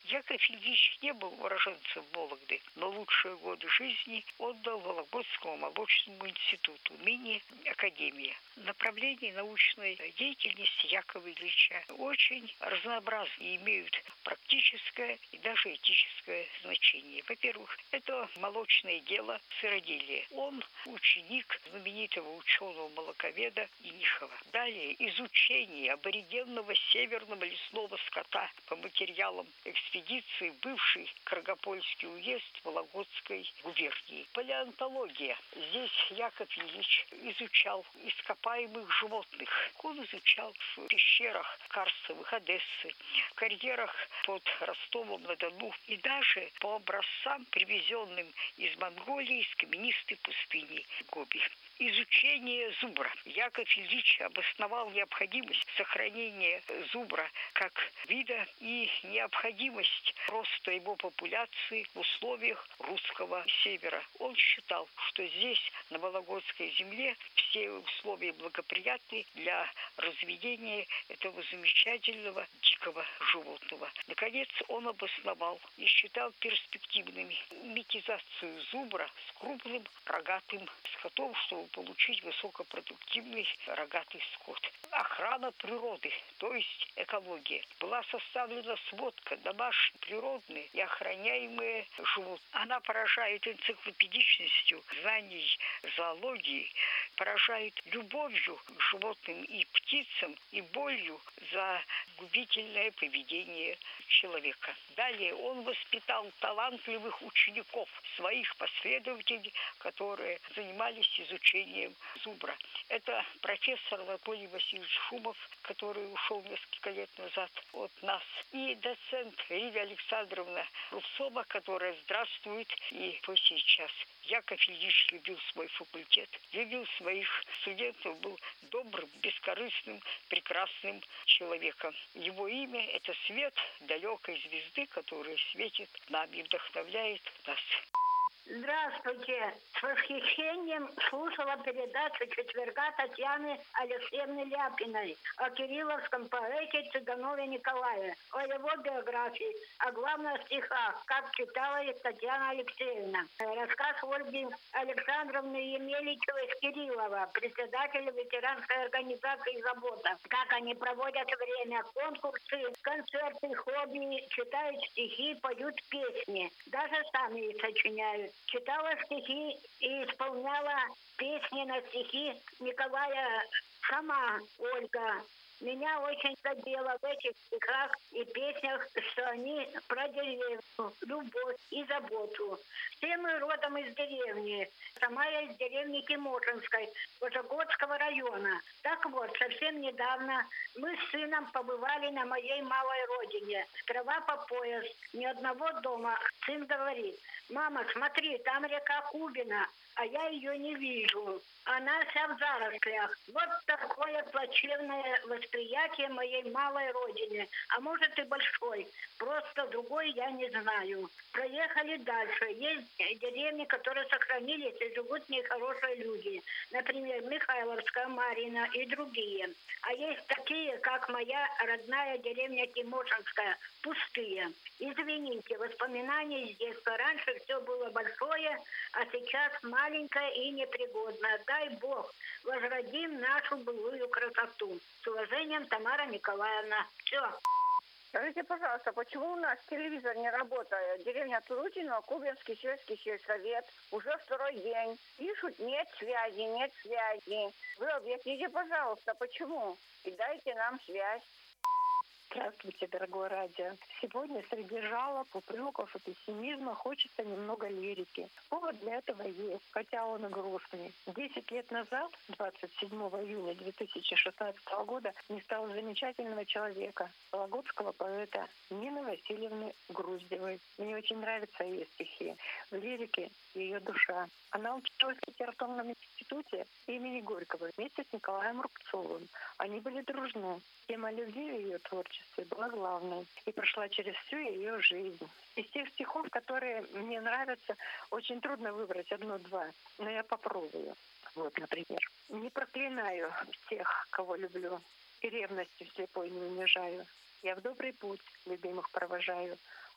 Яков Ильич не был уроженцем Вологды, но лучшие годы жизни отдал Вологодскому молочному институту, ныне Академия. Направления научной деятельности Якова Ильича очень разнообразны и имеют практическое и даже этическое значение. Во-первых, это молочное дело сыроделия. Он ученик знаменитого ученого-молоковеда Инихова. Далее изучение аборигенного северного лесного скота по материалам экспедиции бывший Каргопольский уезд Вологодской губернии. Палеонтология. Здесь Яков Ильич изучал ископаемых животных. Он изучал в пещерах карстовых Одессы, в карьерах под Ростовом-на-Дону и даже по образцам, привезенным из Монголии, из каменистой пустыни Гоби. Изучение зубра. Яков Ильич обосновал необходимость сохранения зубра как вида и необходимость роста его популяции в условиях русского севера. Он считал, что здесь, на Вологодской земле, все условия благоприятны для разведения этого замечательного дикого животного. Наконец, он обосновал и считал перспективными мимикризацию зубра с крупным рогатым скотом, чтобы получить высокопродуктивный рогатый скот. Охрана природы, то есть экология. Была составлена сводка домашние, природные и охраняемые животные. Она поражает энциклопедичностью знаний зоологии, поражает любовью к животным и птицам и болью за губительное поведение человека. Далее он воспитал талантливых учеников, своих последователей, которые занимались изучением зубра. Это профессор Анатолий Васильевич Шумов, который ушел несколько лет назад от нас, и доцент Рида Александровна Рубцова, которая здравствует и по сейчас. Яков Ильич любил свой факультет, любил своих студентов, был добрым, бескорыстным, прекрасным человеком. Его имя – это свет далекой звезды, которая светит нам и вдохновляет нас. Здравствуйте. С восхищением слушала передачу четверга Татьяны Алексеевны Ляпиной о кирилловском поэте Цыганове Николае, о его биографии, о главных стихах, как читала их Татьяна Алексеевна. Рассказ Ольги Александровны Емеличевой из Кириллова, председателя ветеранской организации «Забота». Как они проводят время, конкурсы, концерты, хобби, читают стихи, поют песни, даже сами их сочиняют. Читала стихи и исполняла песни на стихи Николая сама Ольга. Меня очень задело в этих стихах и песнях, что они про деревню, любовь и заботу. Все мы родом из деревни. Сама я из деревни Тимошинской, Вожегодского района. Так вот, совсем недавно мы с сыном побывали на моей малой родине. Трава по пояс, ни одного дома. Сын говорит: «Мама, смотри, там река Кубина, а я ее не вижу. Она вся в зарослях». Вот такое плачевное восприятие моей малой родины, а может и большой. Просто другой я не знаю. Проехали дальше. Есть деревни, которые сохранились и живут в ней хорошие люди. Например, Михайловская, Марина и другие. А есть такие, как моя родная деревня Тимошинская, пустые. Извините, воспоминания из детства. Раньше все было большое, а сейчас маленькое и непригодное. Дай Бог, возродим нашу былую красоту. С уважением, Тамара Николаевна. Все. Скажите, пожалуйста, почему у нас телевизор не работает? Деревня Турутино, Кубинский сельский сельсовет. Уже второй день. Пишут: нет связи, нет связи. Вы объясните, пожалуйста, почему? И дайте нам связь. Здравствуйте, дорогое радио. Сегодня среди жалоб, упреков и пессимизма хочется немного лирики. Повод для этого есть, хотя он и грустный. 10 лет назад, 27 июня 2016 года, не стало замечательного человека, вологодского поэта Нины Васильевны Груздевой. Мне очень нравятся ее стихи. В лирике ее душа. Она училась в литературном институте имени Горького вместе с Николаем Рубцовым. Они были дружны. Тема любви в ее творчестве была главной и прошла через всю ее жизнь. Из тех стихов, которые мне нравятся, очень трудно выбрать одно-два, но я попробую. Вот, например. «Не проклинаю тех, кого люблю, и ревностью слепой не унижаю. Я в добрый путь любимых провожаю.